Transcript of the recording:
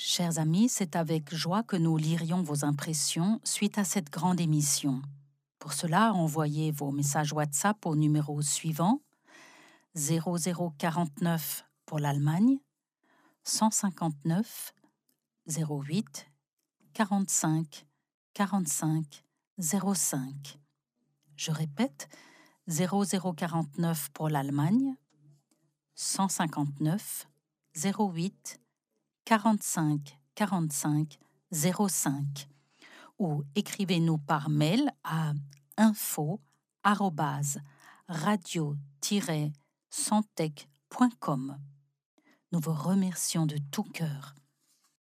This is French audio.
Chers amis, c'est avec joie que nous lirions vos impressions suite à cette grande émission. Pour cela, envoyez vos messages WhatsApp au numéro suivant 0049 pour l'Allemagne, 159 08 45 45 05. Je répète, 0049 pour l'Allemagne, 159 08 45 45 05, ou écrivez-nous par mail à info@radio-santec.com. Nous vous remercions de tout cœur.